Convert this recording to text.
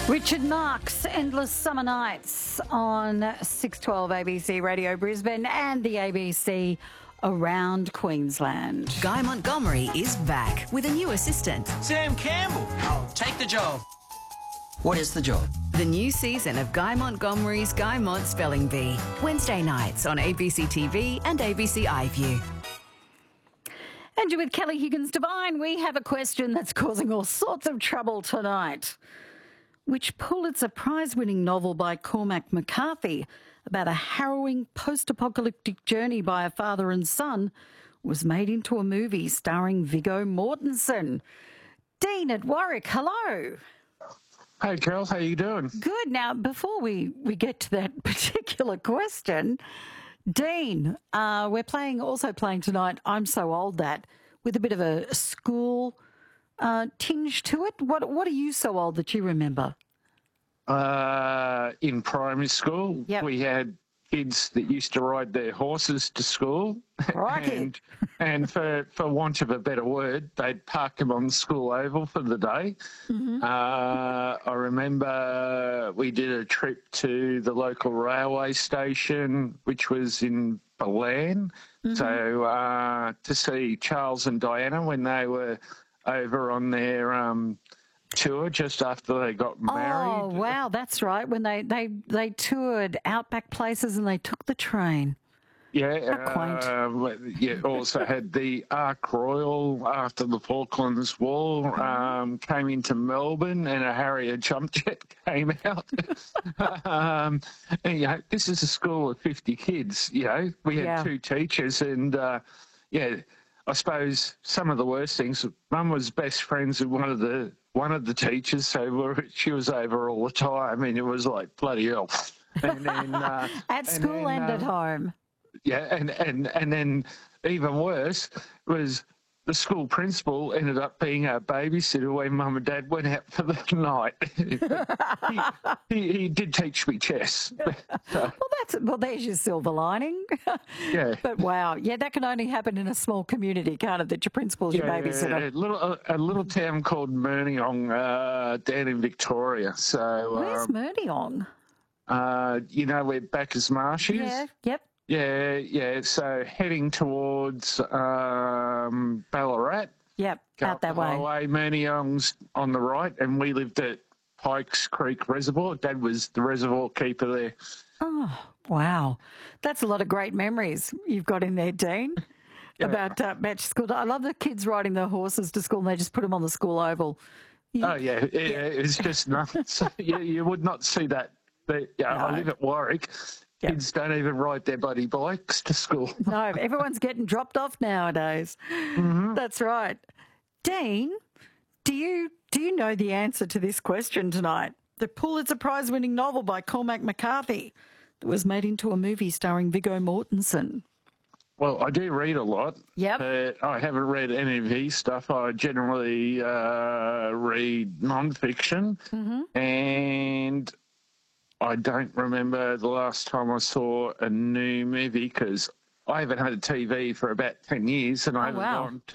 Richard Marx, Endless Summer Nights on 612 ABC Radio Brisbane and the ABC around Queensland. Guy Montgomery is back with a new assistant. Sam Campbell. I'll take the job. What is the job? The new season of Guy Montgomery's Guy Mont Spelling Bee. Wednesday nights on ABC TV and ABC iView. And you're with Kelly Higgins-Devine. We have a question that's causing all sorts of trouble tonight. Which Pulitzer Prize-winning novel by Cormac McCarthy about a harrowing post-apocalyptic journey by a father and son was made into a movie starring Viggo Mortensen? Dean at Warwick, hello. Hey, Carol, how you doing? Good. Now, before we get to that particular question, Dean, we're also playing tonight I'm So Old That, with a bit of a school tinge to it. What are you so old that you remember? In primary school, Yep. we had kids that used to ride their horses to school. Crikey. and for want of a better word, they'd park them on the school oval for the day. Mm-hmm. I remember we did a trip to the local railway station, which was in Balan. Mm-hmm. So to see Charles and Diana when they were over on their tour just after they got married. Oh, wow, that's right. When they toured outback places and they took the train. Yeah, How quaint. yeah. Also had the Ark Royal after the Falklands War came into Melbourne, and a Harrier jump jet came out. And, this is a school of 50 kids. We had two teachers, and I suppose some of the worst things. Mum was best friends with one of the teachers, so she was over all the time, and it was like bloody hell. And then, At school and at home. Yeah, and then even worse was the school principal ended up being our babysitter when Mum and Dad went out for the night. he did teach me chess. So, Well, there's your silver lining. yeah. But wow, yeah, that can only happen in a small community, can't it? That your principal's your babysitter. A little town called Murniong down in Victoria. So Where's Murniong? where Bacchus Marsh is? Yeah, yep. Yeah. So heading towards Ballarat. Yep, out that way. Highway, Murniong's on the right, and we lived at Pikes Creek Reservoir. Dad was the reservoir keeper there. Oh, wow. That's a lot of great memories you've got in there, Dean, about match school. I love the kids riding their horses to school and they just put them on the school oval. It's just nothing. You would not see that. I live at Warwick. Yep. Kids don't even ride their bloody bikes to school. No, everyone's getting dropped off nowadays. Mm-hmm. That's right. Dean, do you know the answer to this question tonight? The Pulitzer Prize-winning novel by Cormac McCarthy that was made into a movie starring Viggo Mortensen. Well, I do read a lot. Yep. But I haven't read any of his stuff. I generally read non-fiction. Mm-hmm. And I don't remember the last time I saw a new movie because I haven't had a TV for about 10 years and I haven't gone